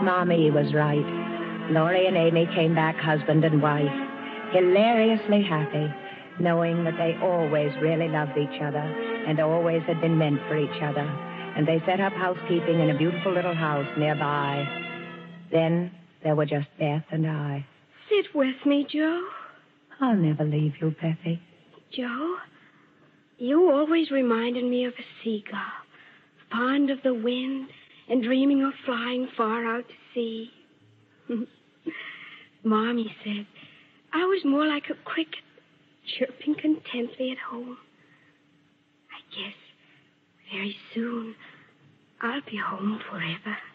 Mommy was right. Laurie and Amy came back husband and wife, hilariously happy, knowing that they always really loved each other and always had been meant for each other. And they set up housekeeping in a beautiful little house nearby. Then there were just Beth and I. Sit with me, Joe. I'll never leave you, Bethy. Joe, you always reminded me of a seagull, fond of the wind and dreaming of flying far out to sea. Mommy said I was more like a cricket, chirping contentedly at home. I guess very soon I'll be home forever.